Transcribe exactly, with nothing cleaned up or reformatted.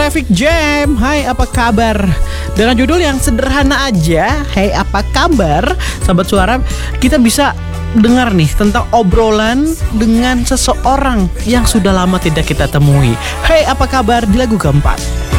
Traffic Jam, hai apa kabar? Dengan judul yang sederhana aja, hai apa kabar? Sahabat Suara, kita bisa dengar nih tentang obrolan dengan seseorang yang sudah lama tidak kita temui. Hai apa kabar di lagu keempat.